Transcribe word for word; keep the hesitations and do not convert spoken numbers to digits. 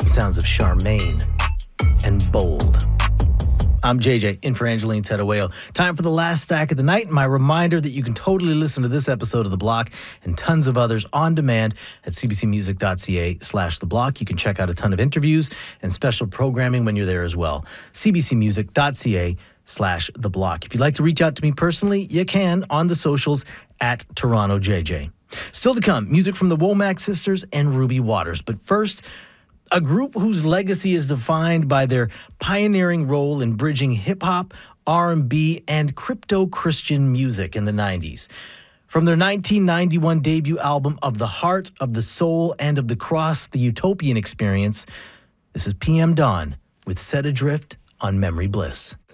sounds of Charmaine and Bold. I'm J J, in for Angeline Tedawayo. Time for the last stack of the night. My reminder that you can totally listen to this episode of The Block and tons of others on demand at cbcmusic.ca slash The Block. You can check out a ton of interviews and special programming when you're there as well. cbcmusic.ca slash The Block. If you'd like to reach out to me personally, you can on the socials at Toronto J J. Still to come, music from the Womack Sisters and Ruby Waters. But first, a group whose legacy is defined by their pioneering role in bridging hip-hop, R and B, and crypto-Christian music in the nineties. From their nineteen ninety-one debut album Of the Heart, of the Soul, and of the Cross, The Utopian Experience, this is P M Dawn with Set Adrift on Memory Bliss.